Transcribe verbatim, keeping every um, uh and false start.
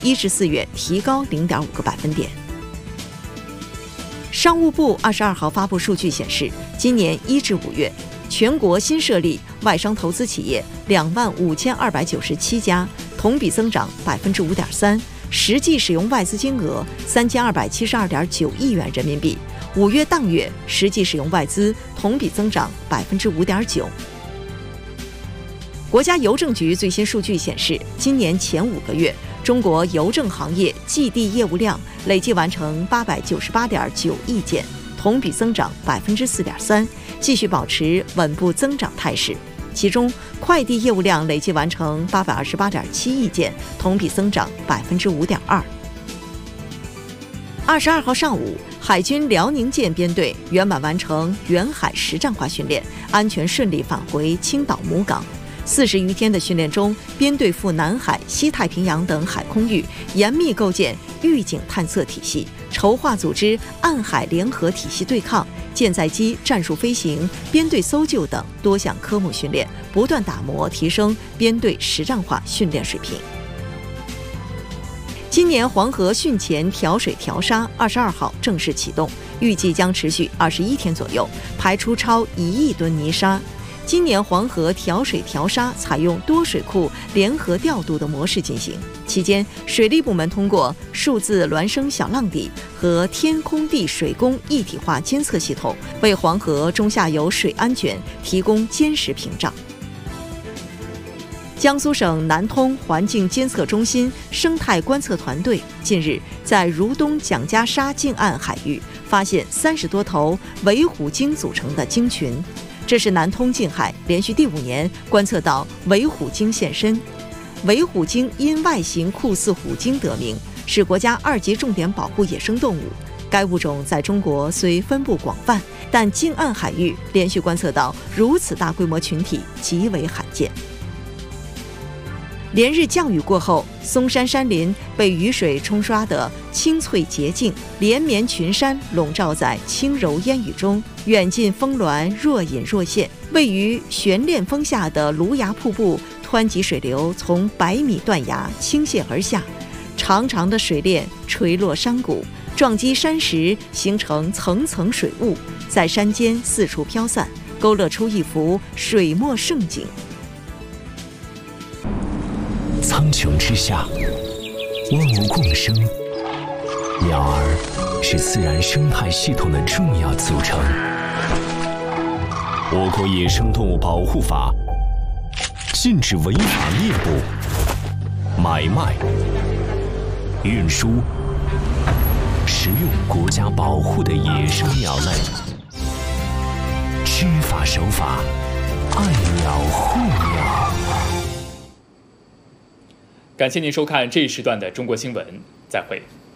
一至四月提高零点五个百分点。商务部二十二号发布数据显示，今年一至五月，全国新设立外商投资企业两万五千二百九十七家，同比增长百分之五点三，实际使用外资金额三千二百七十二点九亿元人民币。五月当月实际使用外资同比增长百分之五点九。国家邮政局最新数据显示，今年前五个月，中国邮政行业寄递业务量累计完成八百九十八点九亿件，同比增长百分之四点三，继续保持稳步增长态势。其中，快递业务量累计完成八百二十八点七亿件，同比增长百分之五点二。二十二号上午，海军辽宁舰编队圆满完成远海实战化训练，安全顺利返回青岛母港。四十余天的训练中，编队赴南海、西太平洋等海空域，严密构建预警探测体系，筹划组织岸海联合体系对抗、舰载机战术飞行、编队搜救等多项科目训练，不断打磨提升编队实战化训练水平。今年黄河汛前调水调沙二十二号正式启动，预计将持续二十一天左右，排出超一亿吨泥沙。今年黄河调水调沙采用多水库联合调度的模式进行，期间水利部门通过数字孪生小浪底和天空地水工一体化监测系统，为黄河中下游水安全提供监视屏障。江苏省南通环境监测中心生态观测团队近日在如东蒋家沙近岸海域发现三十多头尾虎鲸组成的鲸群，这是南通近海连续第五年观测到尾虎鲸现身。尾虎鲸因外形酷似虎鲸得名，是国家二级重点保护野生动物。该物种在中国虽分布广泛，但近岸海域连续观测到如此大规模群体极为罕见。连日降雨过后，嵩山山林被雨水冲刷得青翠洁净，连绵群山笼罩在轻柔烟雨中，远近峰峦若隐若现。位于悬链峰下的芦芽瀑布，湍急水流从百米断崖倾泻而下，长长的水链垂落山谷，撞击山石，形成层层水雾，在山间四处飘散，勾勒出一幅水墨胜景。 苍穹之下，万物共生，鸟儿是自然生态系统的重要组成。我国野生动物保护法禁止违法猎捕、买卖、运输、食用国家保护的野生鸟类，知法守法，爱鸟护鸟。 感谢您收看这一时段的中国新闻，再会。